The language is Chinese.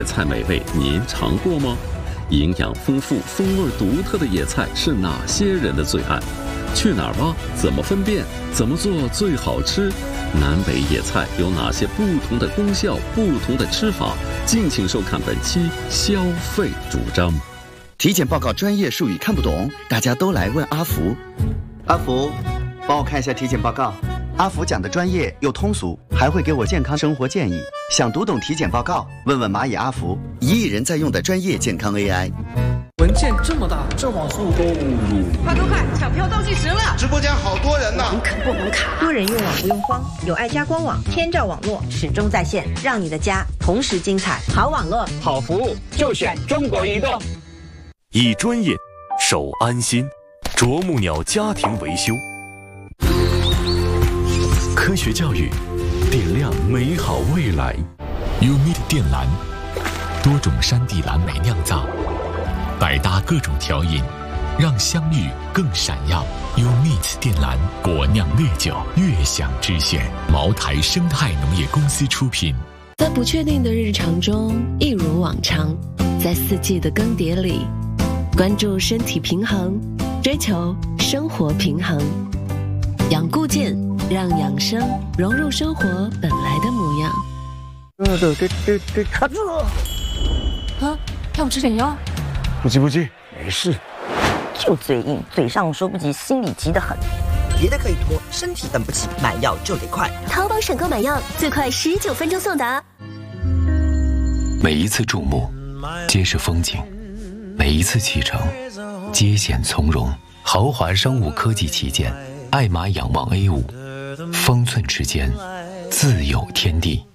菜美味您尝过吗？营养丰富、风味独特的野菜是哪些人的最爱？去哪儿挖？怎么分辨？怎么做最好吃？南北野菜有哪些不同的功效、不同的吃法？敬请收看本期消费主张。 体检报告专业术语看不懂，大家都来问阿福。阿福，帮我看一下体检报告。阿福讲的专业又通俗，还会给我健康生活建议。想读懂体检报告，问问蚂蚁阿福，1亿人在用的专业健康 AI。 文件这么大，这网速都快，抢票倒计时了！ 直播间好多人呢， 门可不门卡？ 多人用网不用慌，有爱家官网，天照网络始终在线，让你的家同时精彩。好网络， 好服务，就选中国移动。 以专业守安心，啄木鸟家庭维修，科学教育点亮美好未来。UMIT 靛蓝，多种山地蓝莓酿造，百搭各种调饮，让香芋更闪耀。UMIT 靛蓝果酿烈酒，悦享之选。茅台生态农业公司出品。 在不确定的日常中，一如往常，在四季的更迭里，关注身体平衡，追求生活平衡。养固健，让养生融入生活本来的模样。 卡住了！ 啊，要我吃点药？ 不急，没事。 就嘴硬，嘴上说不急，心里急得很。 别的可以拖，身体等不起，买药就得快。 淘宝省购买药，最快19分钟送达。 每一次注目，皆是风景；每一次启程，皆显从容。豪华商务科技旗舰，爱玛仰望 A5，方寸之间，自有天地。